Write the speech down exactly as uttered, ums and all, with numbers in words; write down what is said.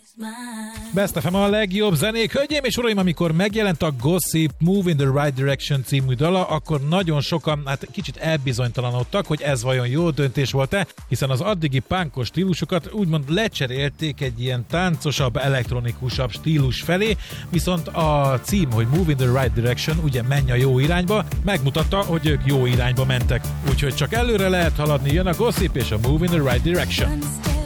Best ef em a legjobb zenék. Hölgyeim és uraim, amikor megjelent a Gossip Move in the Right Direction című dala, akkor nagyon sokan hát kicsit elbizonytalanodtak, hogy ez vajon jó döntés volt-e, hiszen az addigi punkos stílusokat úgymond lecserélték egy ilyen táncosabb, elektronikusabb stílus felé, viszont a cím, hogy Move in the Right Direction, ugye menj a jó irányba, megmutatta, hogy ők jó irányba mentek. Úgyhogy csak előre lehet haladni, jön a Gossip és a Move in the Right Direction.